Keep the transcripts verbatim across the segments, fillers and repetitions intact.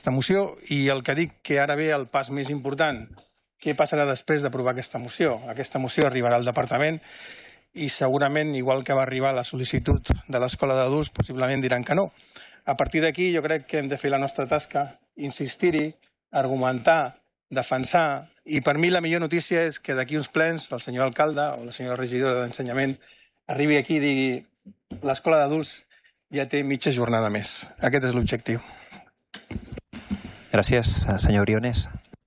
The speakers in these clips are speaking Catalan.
aquesta moció i el que dic que ara ve el pas més important. Què passarà després d'aprovar aquesta moció? Aquesta moció arribarà al departament i segurament, igual que va arribar la sol·licitud de l'escola d'adults, possiblement diran que no. A partir d'aquí jo crec que hem de fer la nostra tasca, insistir-hi, argumentar, defensar, i per mi la millor notícia és que d'aquí uns plens el senyor alcalde o la senyora regidora d'Ensenyament arribi aquí i digui l'escola d'adults ja té mitja jornada més. Aquest és l'objectiu. Gràcies, senyor Briones.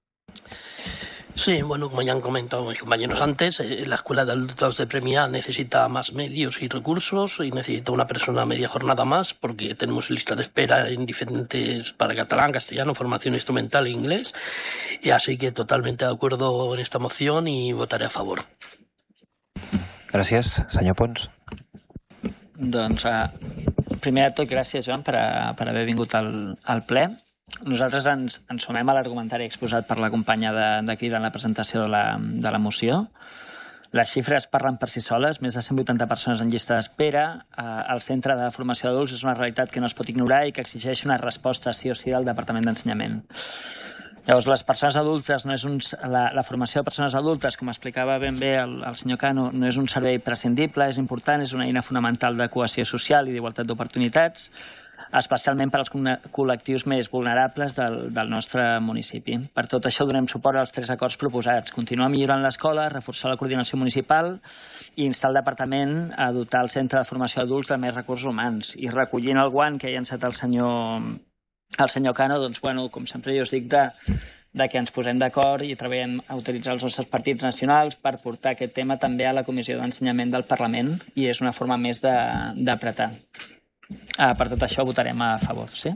Sí, bueno, como ya han comentado mis compañeros antes, eh, la Escuela de Adultos de Premia necesita más medios y recursos y necesita una persona media jornada más porque tenemos lista de espera en diferentes para catalán, castellano, formación instrumental e inglés. Y así que totalmente de acuerdo en esta moción y votaré a favor. Gràcies, senyor Pons. Doncs, eh, primer de tot, gràcies, Joan, per, a, per haver vingut al, al ple. Nosaltres ens, ens sumem a l'argumentari exposat per la companya d'aquí de la presentació de la, de la moció. Les xifres parlen per si soles, més de cent vuitanta persones en llista d'espera. El Centre de Formació d'Adults és una realitat que no es pot ignorar i que exigeix una resposta sí o sí del Departament d'Ensenyament. Llavors, les persones adultes no és un, la, la formació de persones adultes, com explicava ben bé el, el senyor Cano, no és un servei prescindible, és important, és una eina fonamental de cohesió social i d'igualtat d'oportunitats, especialment per als col·lectius més vulnerables del, del nostre municipi. Per tot això donem suport als tres acords proposats. Continuar millorant l'escola, reforçar la coordinació municipal i instar el departament a dotar el Centre de Formació d'Adults de més recursos humans. I recollint el guant que ha llançat el senyor, el senyor Cano, doncs, bueno, com sempre jo us dic de, de que ens posem d'acord i treballem a utilitzar els nostres partits nacionals per portar aquest tema també a la Comissió d'Ensenyament del Parlament i és una forma més d'apretar. Ah, per tot això votarem a favor, sí?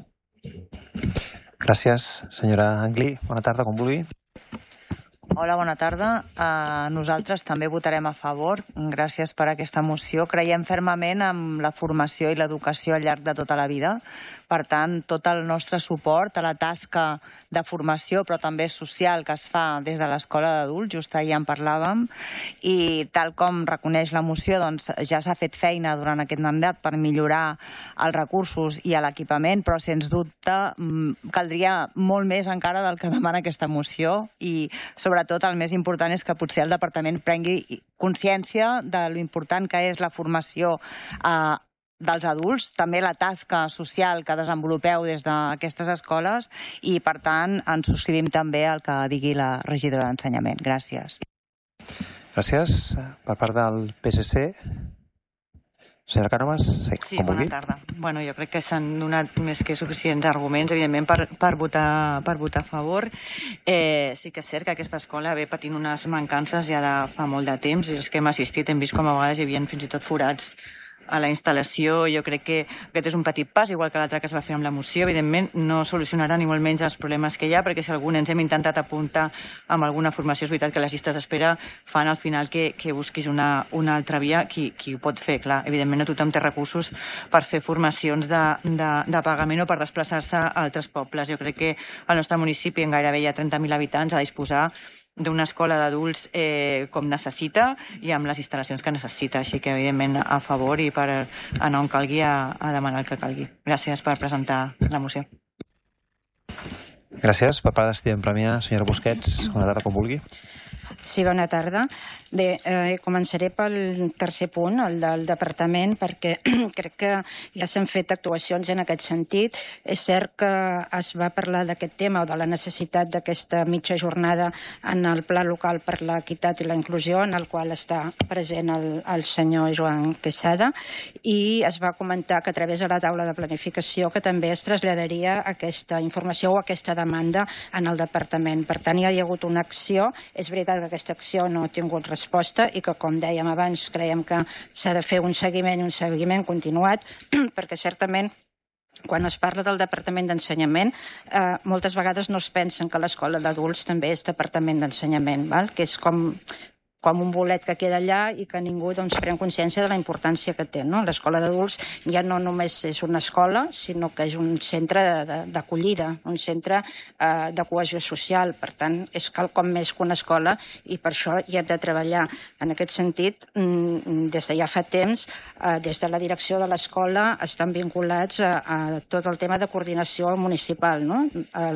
Gràcies, senyora Angli. Bona tarda, com vulgui. Hola, bona tarda. Uh, nosaltres també votarem a favor. Gràcies per aquesta moció. Creiem fermament en la formació i l'educació al llarg de tota la vida. Per tant, tot el nostre suport a la tasca de formació, però també social, que es fa des de l'escola d'adults, just ahir en parlàvem, i tal com reconeix la moció, doncs ja s'ha fet feina durant aquest mandat per millorar els recursos i l'equipament, però sens dubte caldria molt més encara del que demana aquesta moció i sobretot el més important és que potser el departament prengui consciència de lo important que és la formació eh, dels adults, també la tasca social que desenvolupeu des d'aquestes escoles i, per tant, ens subscrivim també al que digui la regidora d'Ensenyament. Gràcies. Gràcies. Per part del P S C, senyora Cánovas, sí, bona tarda. Bueno, jo crec que s'han donat més que suficients arguments, evidentment, per, per, votar, per votar a favor. Eh, sí que és cert que aquesta escola ve patint unes mancances ja de fa molt de temps i els que hem assistit hem vist com a vegades hi havia fins i tot forats a la instal·lació. Jo crec que aquest és un petit pas, igual que l'altre que es va fer amb la moció. Evidentment, no solucionarà ni molt menys els problemes que hi ha, perquè si algun ens hem intentat apuntar amb alguna formació, és veritat que les llistes d'espera fan al final que, que busquis una, una altra via. Qui, qui ho pot fer? Clar, evidentment no tothom té recursos per fer formacions de, de, de pagament o per desplaçar-se a altres pobles. Jo crec que el nostre municipi, en gairebé hi ha trenta mil habitants, ha de disposar d'una escola d'adults eh, com necessita i amb les instal·lacions que necessita. Així que, evidentment, a favor i per anar on calgui a, a demanar el que calgui. Gràcies per presentar la moció. Gràcies. Per part d'Estem Premià, senyora Busquets, bona tarda, com vulgui. Sí, bona tarda. Bé, eh, començaré pel tercer punt, el del departament, perquè crec que ja s'han fet actuacions en aquest sentit. És cert que es va parlar d'aquest tema o de la necessitat d'aquesta mitja jornada en el Pla Local per l'Equitat i la Inclusió, en el qual està present el, el senyor Joan Quesada, i es va comentar que a través de la taula de planificació que també es traslladaria aquesta informació o aquesta demanda en el departament. Per tant, hi ha hagut una acció. És veritat que aquesta acció no ha tingut resposta i que, com dèiem abans, creiem que s'ha de fer un seguiment i un seguiment continuat, perquè certament quan es parla del Departament d'Ensenyament, eh, moltes vegades no es pensen que l'escola d'adults també és Departament d'Ensenyament, que és com com un bolet que queda allà i que ningú doncs, pren consciència de la importància que té. No? L'escola d'adults ja no només és una escola, sinó que és un centre d'acollida, un centre eh, de cohesió social. Per tant, és quelcom més que una escola i per això hi hem de treballar. En aquest sentit, des de ja fa temps, eh, des de la direcció de l'escola estan vinculats a, a tot el tema de coordinació municipal. No?